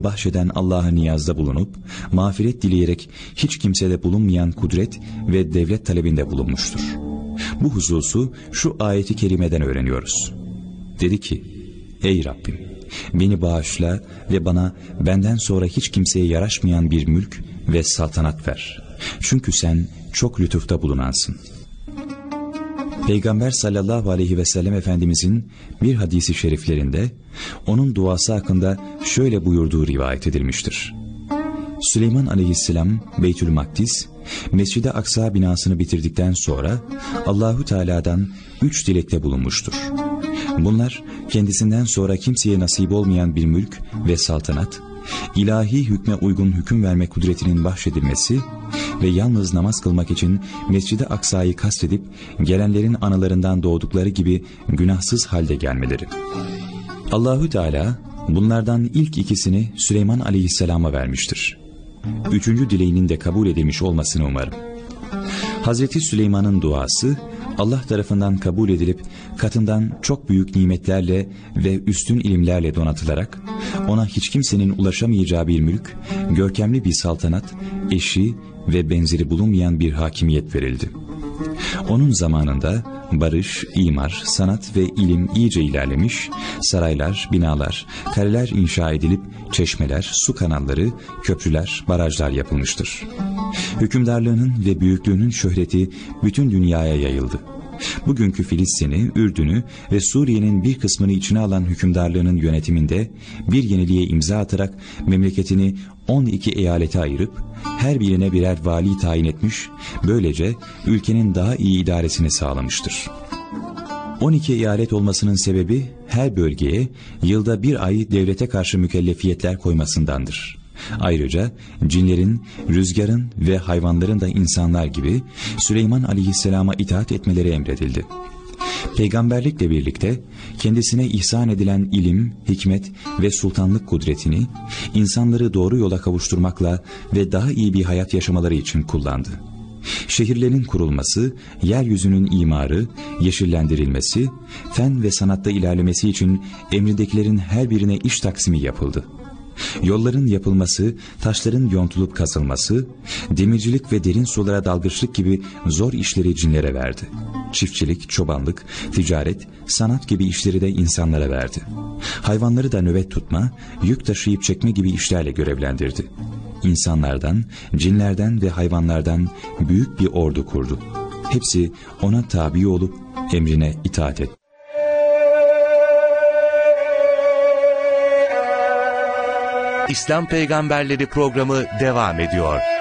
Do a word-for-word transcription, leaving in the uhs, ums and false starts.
bahşeden Allah'a niyazda bulunup, mağfiret dileyerek hiç kimsede bulunmayan kudret ve devlet talebinde bulunmuştur. Bu hususu şu ayeti kerimeden öğreniyoruz. Dedi ki, ey Rabbim, beni bağışla ve bana benden sonra hiç kimseye yaraşmayan bir mülk ve saltanat ver. Çünkü sen çok lütufta bulunansın. Peygamber sallallahu aleyhi ve sellem Efendimizin bir hadisi şeriflerinde onun duası hakkında şöyle buyurduğu rivayet edilmiştir. Süleyman aleyhisselam Beytül Makdis, Mescid-i Aksa binasını bitirdikten sonra Allahu Teala'dan üç dilekte bulunmuştur. Bunlar kendisinden sonra kimseye nasip olmayan bir mülk ve saltanat, ilahi hükme uygun hüküm verme kudretinin bahşedilmesi ve yalnız namaz kılmak için Mescid-i Aksa'yı kastedip gelenlerin analarından doğdukları gibi günahsız halde gelmeleri. Allahu Teala bunlardan ilk ikisini Süleyman Aleyhisselam'a vermiştir. Üçüncü dileğinin de kabul edilmiş olmasını umarım. Hazreti Süleyman'ın duası Allah tarafından kabul edilip katından çok büyük nimetlerle ve üstün ilimlerle donatılarak ona hiç kimsenin ulaşamayacağı bir mülk, görkemli bir saltanat, eşi ve benzeri bulunmayan bir hakimiyet verildi. Onun zamanında barış, imar, sanat ve ilim iyice ilerlemiş, saraylar, binalar, kaleler inşa edilip çeşmeler, su kanalları, köprüler, barajlar yapılmıştır. Hükümdarlığının ve büyüklüğünün şöhreti bütün dünyaya yayıldı. Bugünkü Filistin'i, Ürdün'ü ve Suriye'nin bir kısmını içine alan hükümdarlığının yönetiminde bir yeniliğe imza atarak memleketini on iki eyalete ayırıp her birine birer vali tayin etmiş, böylece ülkenin daha iyi idaresini sağlamıştır. on iki eyalet olmasının sebebi her bölgeye yılda bir ay devlete karşı mükellefiyetler koymasındandır. Ayrıca cinlerin, rüzgarın ve hayvanların da insanlar gibi Süleyman Aleyhisselam'a itaat etmeleri emredildi. Peygamberlikle birlikte kendisine ihsan edilen ilim, hikmet ve sultanlık kudretini insanları doğru yola kavuşturmakla ve daha iyi bir hayat yaşamaları için kullandı. Şehirlerin kurulması, yeryüzünün imarı, yeşillendirilmesi, fen ve sanatta ilerlemesi için emrindekilerin her birine iş taksimi yapıldı. Yolların yapılması, taşların yontulup kazılması, demircilik ve derin sulara dalgıçlık gibi zor işleri cinlere verdi. Çiftçilik, çobanlık, ticaret, sanat gibi işleri de insanlara verdi. Hayvanları da nöbet tutma, yük taşıyıp çekme gibi işlerle görevlendirdi. İnsanlardan, cinlerden ve hayvanlardan büyük bir ordu kurdu. Hepsi ona tabi olup emrine itaat etti. İslam Peygamberleri programı devam ediyor.